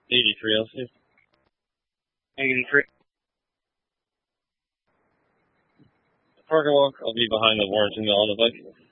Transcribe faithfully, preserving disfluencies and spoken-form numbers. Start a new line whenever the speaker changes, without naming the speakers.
eighty-three, I'll see.
eighty-three.
Parking walk, I'll be behind the Warrington Mill on the bike.